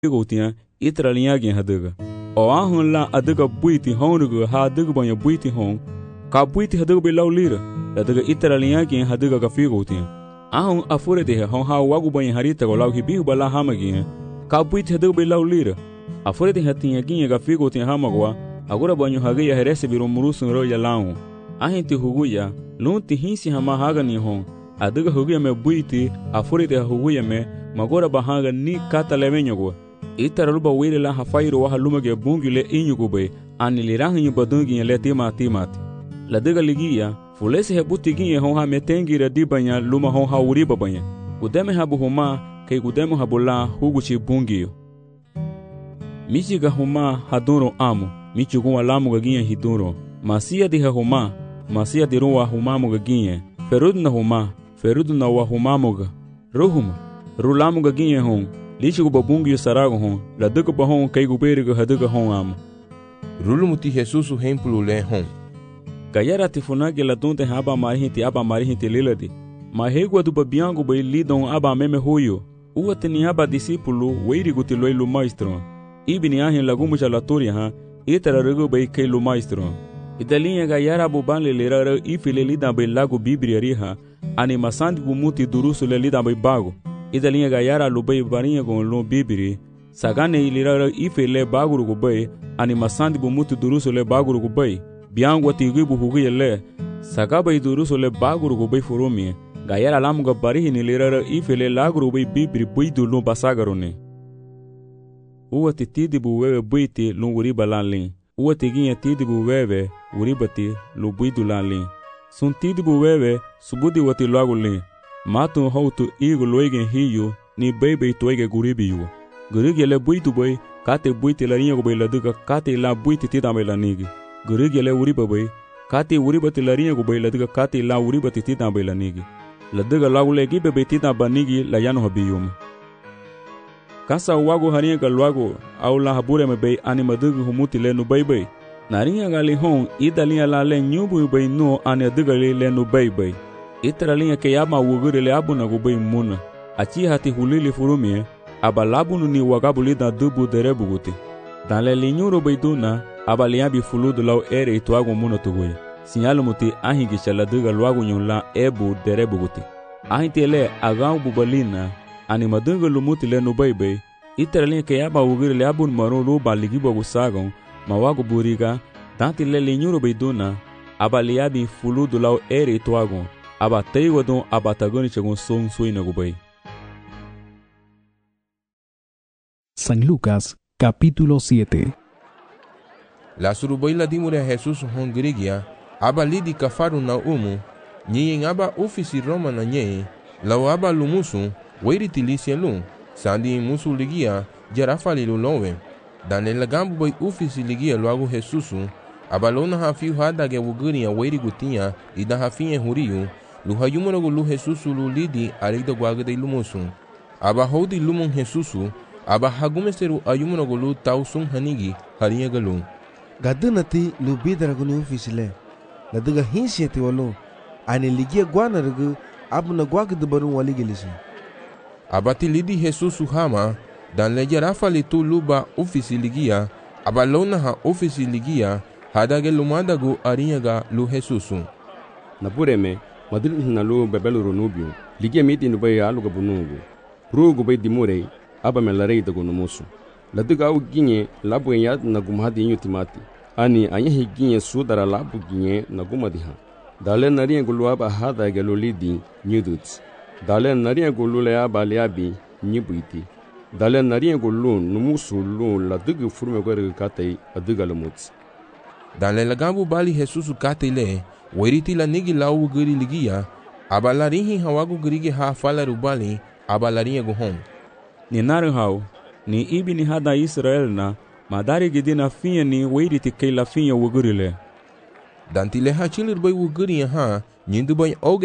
gotia itralinha gen hadaga o ahun la adaga buiti honuga ha adaga banya buiti hon ka buiti hadaga be laulira adaga itralinha gen hadaga ka fi gotia ahun afure de hon ha wagu banya harita go lau hibi bala hamagi ka buiti hadaga be laulira afure de hatinha gen ka fi gotia hamagwa agora banyo hagaya herese biro murusun ro ya laun ahinti huguya lunti hinsi hama haga ni hon adaga huguya me buiti afure de huguya me magora bahaga ni kata lemenyogo itaraluba wele la hafairo wa halumage bungile inyugube anilirahanyu badungi le timati ladaga ligia fulese hebuti ginye hon ha metengira dibanya luma hon ha uriba banya udeme habu huma kay gudemo habula huguchi bungio michiga huma haduro amo michugu alamu gaginye hiduro masia diha huma masia diruwa huma mugaginye ferudna wa huma muga ruhuma rulamu gaginye hon lichi guba bungi sarago hon la duga bahon kay guberiga hadaga hon amo rulumuti Jesus hemplu le hon gayara tifunage la dunte aba marihinti liladi mahegwa du babiango bay lidon aba meme hoyo uwatni aba discípulo weiri gutiloi lu maestro ibni ahin lagumu jalatori ha itararugo bay kay lu maestro idalinha gayara buban le lera ifile lidan bay lago bibriari ha animasandi gumuti durusu le lidan bay bago idalinha gayara lubay barinha gon lo bibiri sagane ilira ifele baguru gubay animasandi gumuti durusu le baguru gubay biangwa tigibu hugiyele sagaba idurusu le baguru gubay furumi gayara lamuga barihi nilira ifele laguru gubay bibiri buidu lo basagarone uwati tidibu wewe buiti lo uriba lanlin uwati ginha tidibu wewe uribati lo buidu lanlin sun tidibu wewe subudi wati lagulin matu hautu igu loigen hiyo ni bebe toige guribiyo gurigele buitu boy kate buiti larinha go beladuga kate la buiti tidame lanigi gurigele uriba boy kate uribati larinha go beladuga kate la uribati tidame lanigi laduga lagule gibe betida banigi la yano habiyum kasa wago harinha galwago au la habure me bay animaduga humuti lenu bebe narinha gali hon idalinha la le nyubu bay no anaduga lenu bebe itaralinha ke yama wugurele abuna gubay muna achi hati hulili furumie abalabunu ni wagabuli da dubu derebuguti dan le linyuro bayduna abaliabi fuludu law ere ituago muna tugoya sinyalu muti ahingi chala duga luagu nyunla ebu derebuguti ahintele agaw bubalina animadunga lumuti le nubaybe itaralinha ke yama wugurele abun marulu baligibo gusagon mawago buriga danti le linyuro bayduna abaliabi fuludu law ere ituago abatei wadon abatagoni chegon son suina gubay. San Lucas, capítulo 7. La surubai la dimure a Jesus hongrigia, aba lidi kafaru na nyen aba ofisi Roma na nye, la aba lumusu, weiri tilisia lum, sandi musu ligia, jarafali lulowe. Dan le lagambu bay ofisi ligia luago Jesusu, aba lona hafiu hadage wuguria weiri gutinha, ida hafinye huriu, luhayumuno lu Jesusu lu lidi arida guaga de lumusu. Aba hodi lumon Jesusu, aba hagumeseru ayumuno lu tausun hanigi harinha galu. Gadunati lu bidraguni ofisile. Laduga hinsieti walu. Ani ligia guana rugu abuna guaga de barun waligilisi. Abati lidi Jesusu hama dan leja rafali tu luba ofisi ligia aba lona ha ofisi ligia hadage lumadagu arinha ga lu Jesusu. Napureme madul nalu bebelu runubio ligia miti nubay aluga bunugu rugu bay dimure aba melarei dagu numusu laduga au ginye labu yad nagumhadi yutimati ani anyahi ginye sudara labu ginye nagumadiha dale nariya gulu aba hada gelolidi nyudut dale nariya gulu le aba liabi nyibuiti dale nariya gulu numusu lu laduga furme gore katay aduga lamut dale lagabu bali Jesusu katele weriti la nigi lau guri ligia abalarihi hawagu gurigi ha fala rubali abalarinha guhon ni naru hau ni ibni hada Israel na madari gidina finha ni weriti kay la finha wugurile dantile ha chilir bay wuguria ha nyindu bay